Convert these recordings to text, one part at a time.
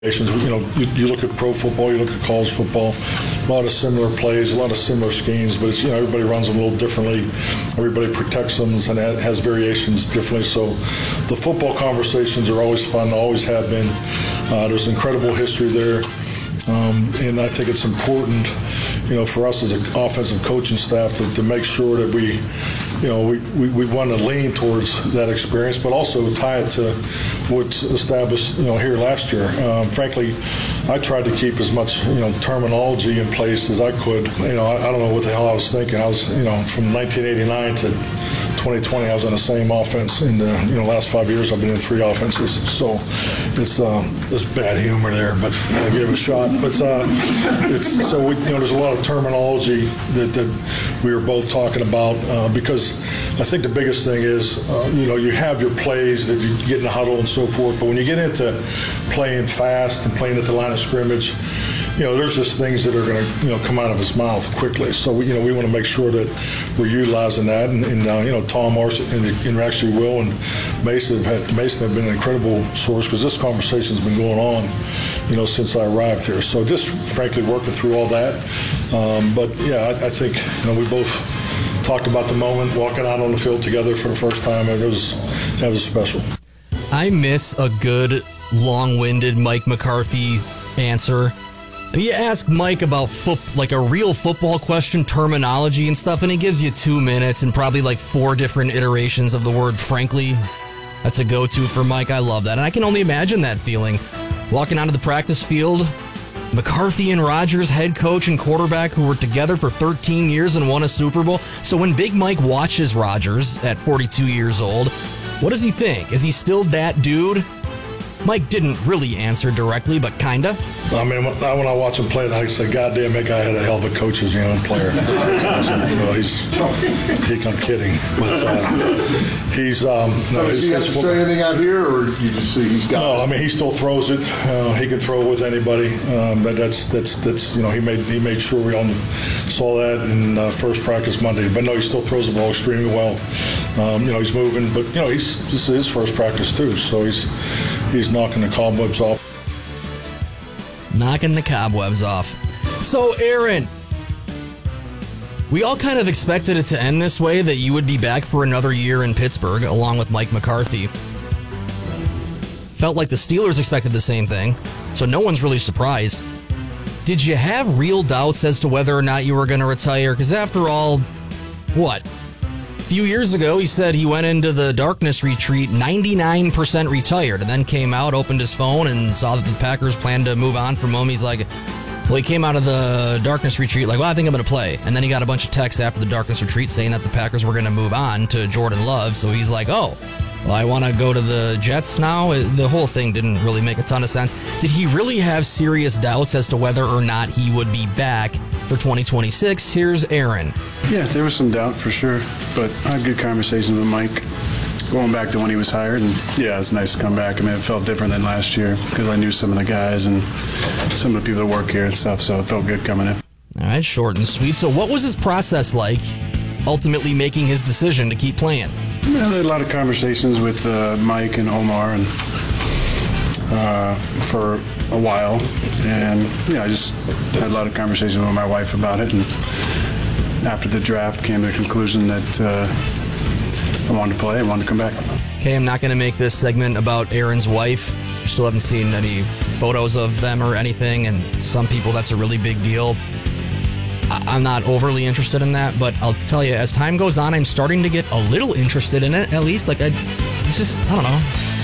You know, you look at pro football, you look at college football, a lot of similar plays, a lot of similar schemes, but it's, you know, everybody runs them a little differently. Everybody protects them and has variations differently. So the football conversations are always fun, always have been. There's incredible history there, and I think it's important, you know, for us as an offensive coaching staff to make sure that we want to lean towards that experience, but also tie it to what's established, you know, here last year. Frankly, I tried to keep as much, you know, terminology in place as I could. You know, I don't know what the hell I was thinking. I was, you know, from 1989 to 2020, I was in the same offense. In the last 5 years, I've been in 3 offenses. So it's bad humor there, but I gave it a shot. But there's a lot of terminology that we were both talking about because I think the biggest thing is you have your plays that you get in the huddle and so forth, but when you get into playing fast and playing at the line of scrimmage, you know, there's just things that are going to, you know, come out of his mouth quickly. So we want to make sure that we're utilizing that. And Tom Marsh and actually Will and Mason have been an incredible source because this conversation's been going on, you know, since I arrived here. So just frankly working through all that. But yeah, I think, you know, we both talked about the moment walking out on the field together for the first time. And that was special. I miss a good long-winded Mike McCarthy answer. You ask Mike about like a real football question, terminology and stuff, and he gives you 2 minutes and probably like 4 different iterations of the word frankly. That's a go-to for Mike. I love that. And I can only imagine that feeling. Walking onto the practice field, McCarthy and Rodgers, head coach and quarterback who were together for 13 years and won a Super Bowl. So when Big Mike watches Rodgers at 42 years old, what does he think? Is he still that dude? Mike didn't really answer directly, but kinda. I mean, when I watch him play, I say, "God damn, that guy had a hell of a coach as a young player." I'm kidding, but he's. Does he have to say anything out here, or you just see he's got? No, I mean he still throws it. He can throw it with anybody. But that's you know he made sure we all saw that in first practice Monday. But no, he still throws the ball extremely well. He's moving, but this is his first practice too, so he's knocking the cobwebs off. Knocking the cobwebs off. So, Aaron, we all kind of expected it to end this way, that you would be back for another year in Pittsburgh, along with Mike McCarthy. Felt like the Steelers expected the same thing, so no one's really surprised. Did you have real doubts as to whether or not you were going to retire? Because after all, what? A few years ago, he said he went into the darkness retreat 99% retired, and then came out, opened his phone, and saw that the Packers planned to move on from him. He's like, well, he came out of the darkness retreat like, well, I think I'm going to play. And then he got a bunch of texts after the darkness retreat saying that the Packers were going to move on to Jordan Love. So he's like, oh, well, I want to go to the Jets now. The whole thing didn't really make a ton of sense. Did he really have serious doubts as to whether or not he would be back for 2026? Here's Aaron. Yeah, there was some doubt for sure, but I had good conversations with Mike going back to when he was hired. And yeah, it's nice to come back. I mean, it felt different than last year because I knew some of the guys and some of the people that work here and stuff, so it felt good coming in. All right, short and sweet. So what was his process like, ultimately making his decision to keep playing? I had a lot of conversations with Mike and Omar and for a while, and I just had a lot of conversations with my wife about it, and after the draft came to the conclusion that I wanted to play, I wanted to come back. Okay, I'm not going to make this segment about Aaron's wife. Still haven't seen any photos of them or anything, and some people that's a really big deal. I'm not overly interested in that, but I'll tell you, as time goes on, I'm starting to get a little interested in it, at least. I don't know.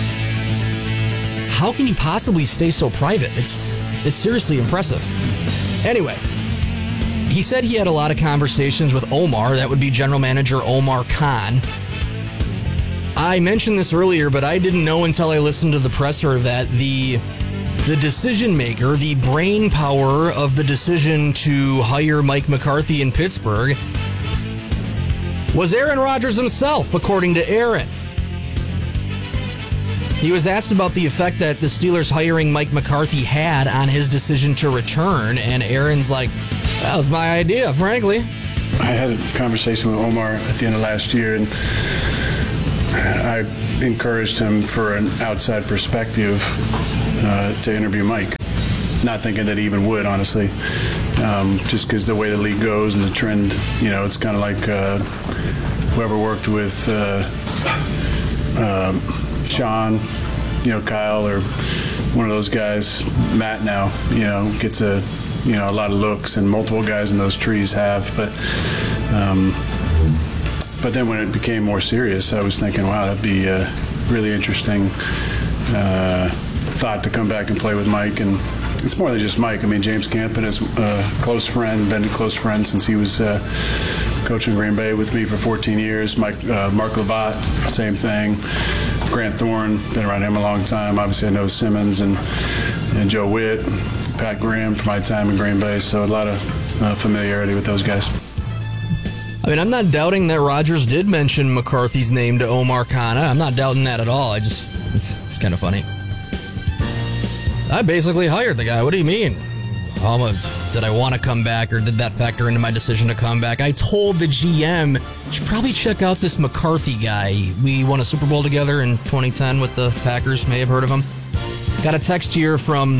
How can you possibly stay so private? It's seriously impressive. Anyway, he said he had a lot of conversations with Omar. That would be general manager Omar Khan. I mentioned this earlier, but I didn't know until I listened to the presser that the decision maker, the brain power of the decision to hire Mike McCarthy in Pittsburgh, was Aaron Rodgers himself, according to Aaron. He was asked about the effect that the Steelers hiring Mike McCarthy had on his decision to return, and Aaron's like, that was my idea, frankly. I had a conversation with Omar at the end of last year, and I encouraged him for an outside perspective to interview Mike. Not thinking that he even would, honestly. Just because the way the league goes and the trend, it's kind of like whoever worked with Sean, Kyle, or one of those guys, Matt now, gets a lot of looks, and multiple guys in those trees have. But then when it became more serious, I was thinking, wow, that'd be a really interesting thought to come back and play with Mike. And it's more than just Mike. I mean, James Campen is a close friend, been a close friend since he was coaching Green Bay with me for 14 years. Mark Lovat, same thing. Grant Thorne, been around him a long time. Obviously, I know Simmons and Joe Witt, Pat Graham from my time in Green Bay. So a lot of familiarity with those guys. I mean, I'm not doubting that Rodgers did mention McCarthy's name to Omar Kana. I'm not doubting that at all. It's kind of funny. I basically hired the guy. What do you mean? Did I want to come back, or did that factor into my decision to come back? I told the GM, you should probably check out this McCarthy guy. We won a Super Bowl together in 2010 with the Packers. May have heard of him. Got a text here from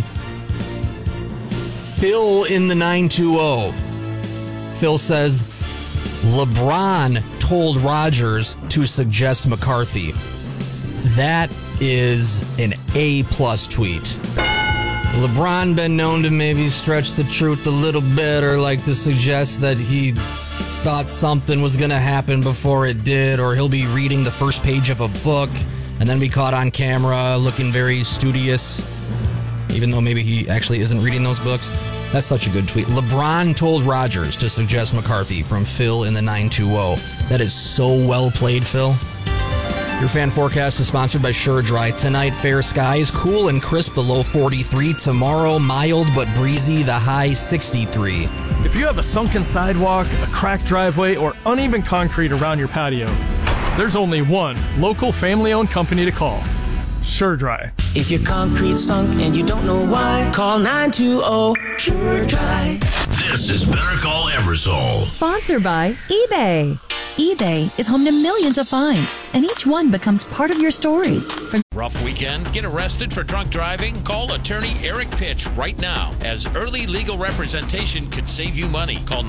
Phil in the 920. Phil says, LeBron told Rodgers to suggest McCarthy. That is an A-plus tweet. LeBron been known to maybe stretch the truth a little bit, or like to suggest that he thought something was going to happen before it did, or he'll be reading the first page of a book and then be caught on camera looking very studious, even though maybe he actually isn't reading those books. That's such a good tweet. LeBron told Rodgers to suggest McCarthy, from Phil in the 920. That is so well played, Phil. Your fan forecast is sponsored by Sure Dry. Tonight, fair skies, cool and crisp, the low 43. Tomorrow, mild but breezy, the high 63. If you have a sunken sidewalk, a cracked driveway, or uneven concrete around your patio, there's only one local family-owned company to call. Sure Dry. If your concrete's sunk and you don't know why, call 920 Sure Dry. This is Better Call Eversole. Sponsored by eBay. eBay is home to millions of finds, and each one becomes part of your story. Rough weekend? Get arrested for drunk driving? Call attorney Eric Pitch right now, as early legal representation could save you money. Call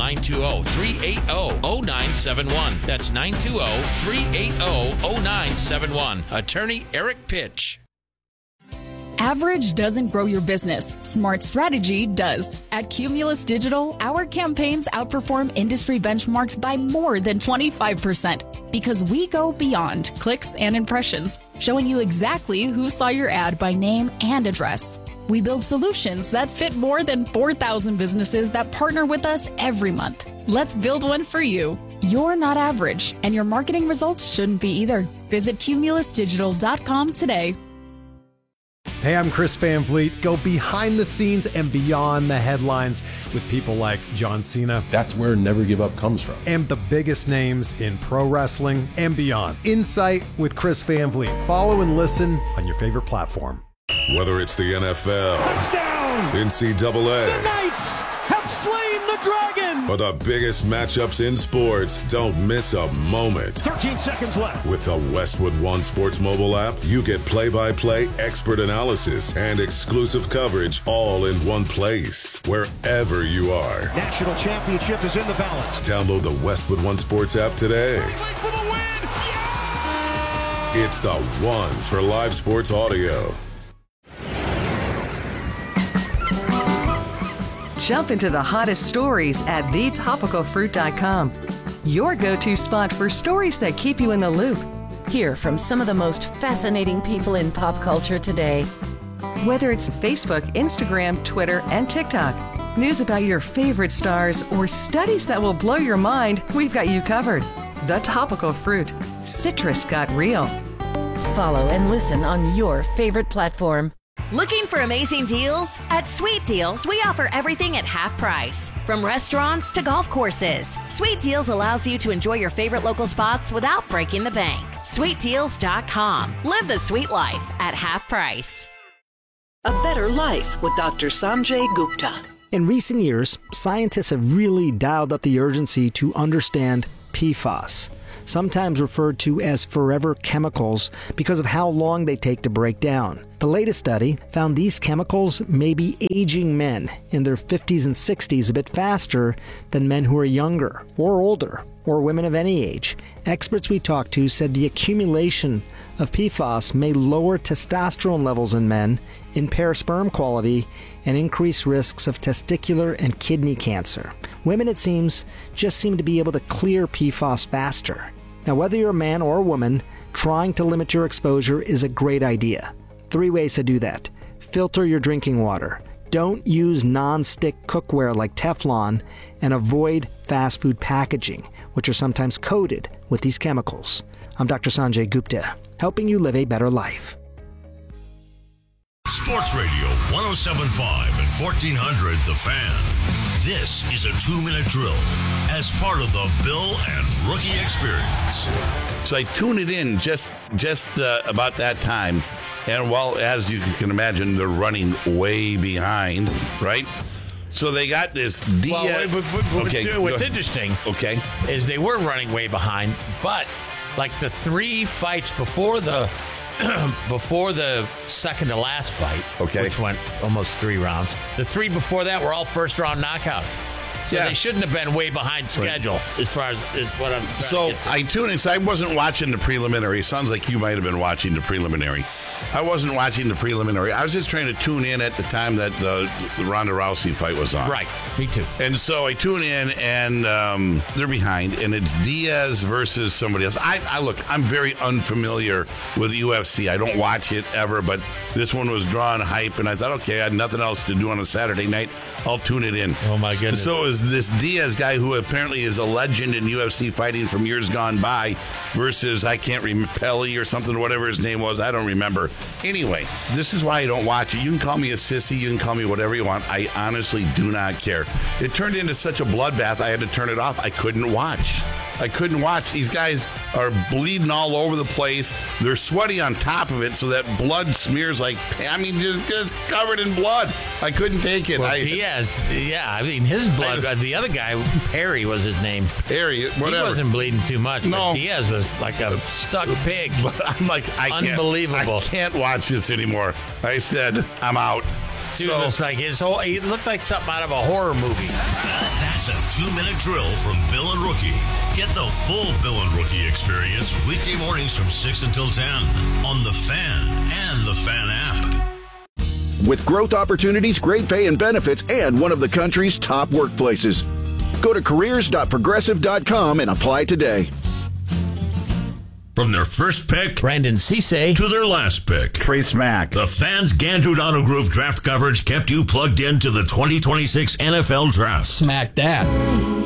920-380-0971. That's 920-380-0971. Attorney Eric Pitch. Average doesn't grow your business. Smart strategy does. At Cumulus Digital, our campaigns outperform industry benchmarks by more than 25% because we go beyond clicks and impressions, showing you exactly who saw your ad by name and address. We build solutions that fit more than 4,000 businesses that partner with us every month. Let's build one for you. You're not average, and your marketing results shouldn't be either. Visit cumulusdigital.com today. Hey, I'm Chris Van Vliet. Go behind the scenes and beyond the headlines with people like John Cena. That's where Never Give Up comes from. And the biggest names in pro wrestling and beyond. Insight with Chris Van Vliet. Follow and listen on your favorite platform. Whether it's the NFL, touchdown, NCAA, the Knights have slain the dragon, or the biggest matchups in sports, don't miss a moment. 13 seconds left. With the Westwood One Sports mobile app, you get play-by-play, expert analysis, and exclusive coverage all in one place, wherever you are. National championship is in the balance. Download the Westwood One Sports app today. For the win. Yeah! It's the one for live sports audio. Jump into the hottest stories at thetopicalfruit.com. Your go-to spot for stories that keep you in the loop. Hear from some of the most fascinating people in pop culture today. Whether it's Facebook, Instagram, Twitter, and TikTok, news about your favorite stars, or studies that will blow your mind, we've got you covered. The Topical Fruit. Citrus got real. Follow and listen on your favorite platform. Looking for amazing deals? At Sweet Deals, we offer everything at half price. From restaurants to golf courses, Sweet Deals allows you to enjoy your favorite local spots without breaking the bank. SweetDeals.com. Live the sweet life at half price. A Better Life with Dr. Sanjay Gupta. In recent years, scientists have really dialed up the urgency to understand PFAS. sometimes referred to as forever chemicals because of how long they take to break down. The latest study found these chemicals may be aging men in their 50s and 60s a bit faster than men who are younger or older, or women of any age. Experts we talked to said the accumulation of PFAS may lower testosterone levels in men, impair sperm quality, and increase risks of testicular and kidney cancer. Women, it seems, just seem to be able to clear PFAS faster. Now, whether you're a man or a woman, trying to limit your exposure is a great idea. 3 ways to do that. Filter your drinking water. Don't use non-stick cookware like Teflon, and avoid fast food packaging, which are sometimes coated with these chemicals. I'm Dr. Sanjay Gupta, helping you live a better life. Sports Radio 107.5 and 1400 The Fan. This is a 2-minute drill as part of the Bill and Rookie Experience. So I tuned it in just about that time. And as you can imagine, they're running way behind, right? So they got this Well, what's interesting is they were running way behind, but like the 3 fights before the second to last fight, which went almost 3 rounds, the 3 before that were all first round knockouts. So they shouldn't have been way behind schedule as far as what I'm trying So to get to. I tuned in. So I wasn't watching the preliminary. Sounds like you might have been watching the preliminary. I wasn't watching the preliminary. I was just trying to tune in at the time that the Ronda Rousey fight was on. Right. Me too. And so I tune in, and they're behind, and it's Diaz versus somebody else. I look, I'm very unfamiliar with UFC. I don't watch it ever, but this one was drawing hype, and I thought, okay, I had nothing else to do on a Saturday night. I'll tune it in. Oh, my goodness. So it was this Diaz guy who apparently is a legend in UFC fighting from years gone by versus, I can't remember, Pelly or something, whatever his name was. I don't remember. Anyway, this is why I don't watch it. You can call me a sissy. You can call me whatever you want. I honestly do not care. It turned into such a bloodbath, I had to turn it off. I couldn't watch. These guys are bleeding all over the place. They're sweaty on top of it, so that blood smears just covered in blood. I couldn't take it. Well, Diaz, his blood, the other guy, Perry was his name. Perry, whatever. He wasn't bleeding too much, No. but Diaz was like a stuck pig. But I'm like, Unbelievable. I can't watch this anymore. I said, I'm out. Dude, it's like he looked like something out of a horror movie. That's a 2-minute drill from Bill and Rookie. Get the full Bill and Rookie experience weekday mornings from 6 until 10 on The Fan and The Fan app. With growth opportunities, great pay and benefits, and one of the country's top workplaces. Go to careers.progressive.com and apply today. From their first pick, Brandon Cisse, to their last pick, Trace Mack, the Fans Gandud Auto Group draft coverage kept you plugged into the 2026 NFL Draft. Smack that.